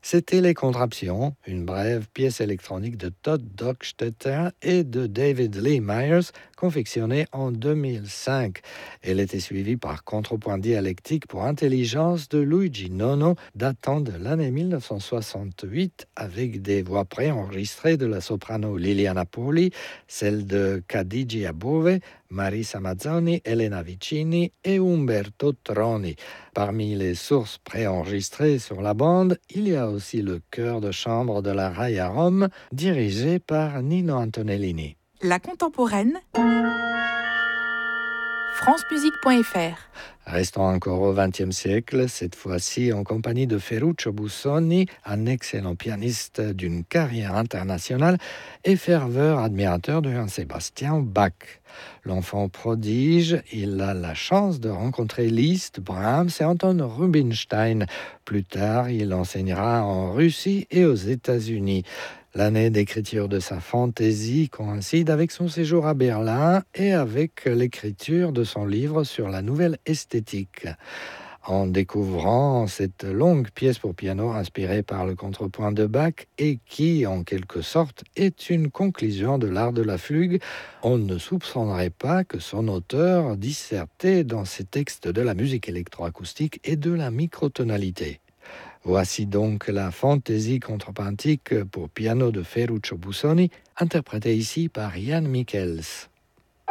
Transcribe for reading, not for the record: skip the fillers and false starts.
C'était Les Contraptions, une brève pièce électronique de Todd Dockstetter et de David Lee Myers, confectionnée en 2005. Elle était suivie par Contrepoint dialectique pour intelligence de Luigi Nono, datant de l'année 1968, avec des voix préenregistrées de la soprano Liliana Poli, celle de Khadiji Above, Marisa Mazzoni, Elena Vicini et Umberto Troni. Parmi les sources préenregistrées sur la bande, il y a aussi le chœur de chambre de la RAI à Rome, dirigé par Nino Antonellini. La contemporaine, francemusique.fr. Restons encore au XXe siècle, cette fois-ci en compagnie de Ferruccio Busoni, un excellent pianiste d'une carrière internationale et ferveur admirateur de Jean-Sébastien Bach. L'enfant prodige, il a la chance de rencontrer Liszt, Brahms et Anton Rubinstein. Plus tard, il enseignera en Russie et aux États-Unis. L'année d'écriture de sa fantaisie coïncide avec son séjour à Berlin et avec l'écriture de son livre sur la nouvelle esthétique. En découvrant cette longue pièce pour piano inspirée par le contrepoint de Bach et qui, en quelque sorte, est une conclusion de l'art de la fugue, on ne soupçonnerait pas que son auteur dissertait dans ses textes de la musique électroacoustique et de la microtonalité. Voici donc la fantaisie contrepointique pour piano de Ferruccio Busoni, interprétée ici par Ian Michels.